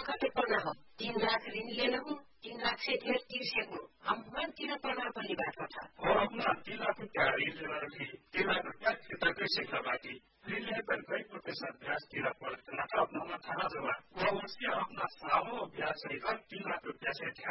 कति पन्ना हो 3 लाख ऋण लेना हो 3 लाख से ढेर तिर्सेको हम तीन पन्ना पनि बाटो था और अपना 3 लाख रुपया ऋण लेना भी 3 लाख रुपया कितना कैसे लगाती ऋण लेकर कई प्रतिशत ब्याज तिरा पड़ता अपना थाना जमा वो उसके अपना सालों ब्याज सहित 3 लाख रुपया से